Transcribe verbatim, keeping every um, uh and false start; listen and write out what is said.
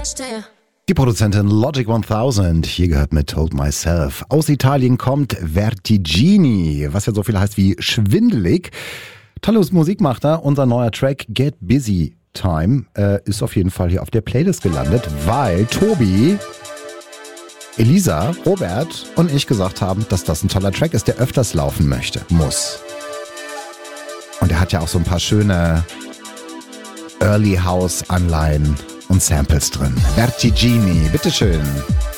Die Produzentin Logic tausend, hier gehört mit Told Myself. Aus Italien kommt Vertigini, was ja so viel heißt wie schwindelig. Tolles Musik macht er. Unser neuer Track Get Busy Time äh, ist auf jeden Fall hier auf der Playlist gelandet, weil Tobi, Elisa, Robert und ich gesagt haben, dass das ein toller Track ist, der öfters laufen möchte, muss. Und er hat ja auch so ein paar schöne Early House Anleihen und Samples drin. Vertigini, bitteschön.